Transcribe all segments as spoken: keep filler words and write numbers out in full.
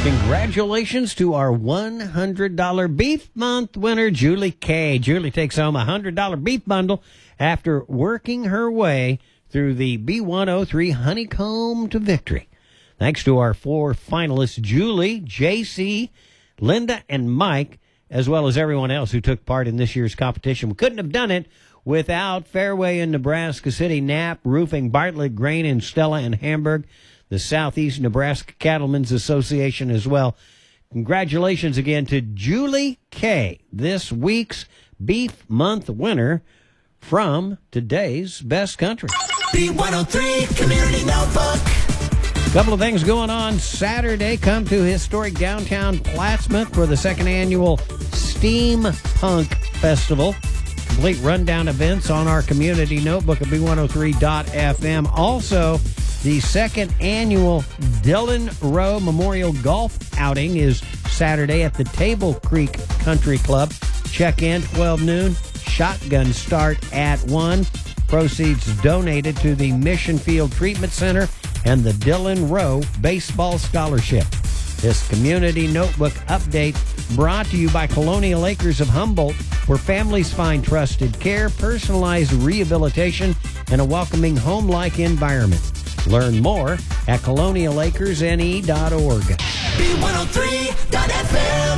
Congratulations to our one hundred dollars Beef Month winner, Julie Kay. Julie takes home a one hundred dollars beef bundle after working her way through the B one oh three Honeycomb to victory. Thanks to our four finalists, Julie, J C, Linda, and Mike, as well as everyone else who took part in this year's competition. We couldn't have done it without Fairway in Nebraska City, Knapp Roofing, Bartlett Grain, and Stella and Hamburg, the Southeast Nebraska Cattlemen's Association as well. Congratulations again to Julie Kay, this week's Beef Month winner from today's Best Country. B one oh three Community Notebook. Couple of things going on Saturday. Come to historic downtown Plattsmouth for the second annual Steampunk Festival. Complete rundown events on our community notebook at B one oh three dot F M. Also, the second annual Dillon Rowe Memorial Golf Outing is Saturday at the Table Creek Country Club. Check-in twelve noon. Shotgun start at one. Proceeds donated to the Mission Field Treatment Center and the Dillon Rowe Baseball Scholarship. This community notebook update brought to you by Colonial Acres of Humboldt, where families find trusted care, personalized rehabilitation, and a welcoming home-like environment. Learn more at colonial acres N E dot org. B one oh three dot F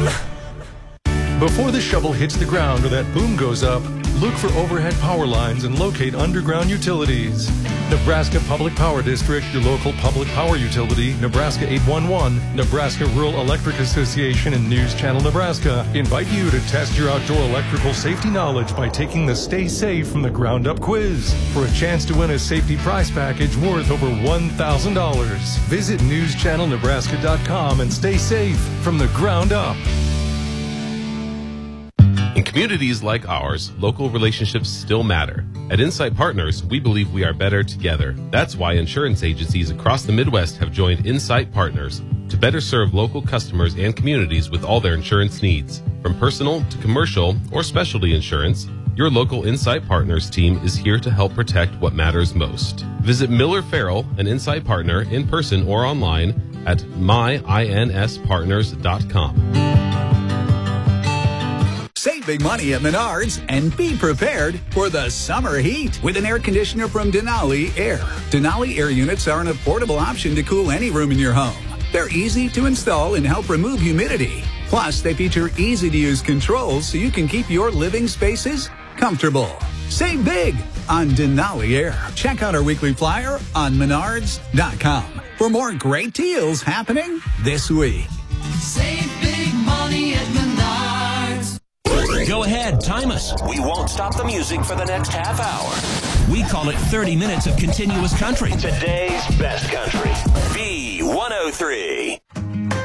M. Before the shovel hits the ground or that boom goes up, look for overhead power lines and locate underground utilities. Nebraska Public Power District, your local public power utility, Nebraska eight one one, Nebraska Rural Electric Association, and News Channel Nebraska invite you to test your outdoor electrical safety knowledge by taking the Stay Safe from the Ground Up quiz for a chance to win a safety prize package worth over one thousand dollars. Visit news channel nebraska dot com and stay safe from the ground up. In communities like ours, local relationships still matter. At Insight Partners, we believe we are better together. That's why insurance agencies across the Midwest have joined Insight Partners to better serve local customers and communities with all their insurance needs. From personal to commercial or specialty insurance, your local Insight Partners team is here to help protect what matters most. Visit Miller Farrell, an Insight Partner, in person or online at my ins partners dot com. Save big money at Menards and be prepared for the summer heat with an air conditioner from Denali Air. Denali Air units are an affordable option to cool any room in your home. They're easy to install and help remove humidity. Plus, they feature easy-to-use controls so you can keep your living spaces comfortable. Save big on Denali Air. Check out our weekly flyer on menards dot com for more great deals happening this week. Save big money at Menards. Go ahead, time us. We won't stop the music for the next half hour. We call it thirty minutes of continuous country. Today's best country. B one oh three.